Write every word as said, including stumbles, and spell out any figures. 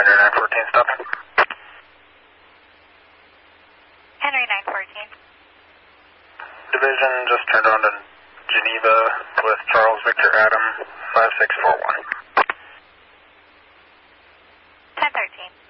Henry nine fourteen stopping. Henry nine fourteen. Division just turned on to Geneva with Charles Victor Adam five six four one. ten thirteen.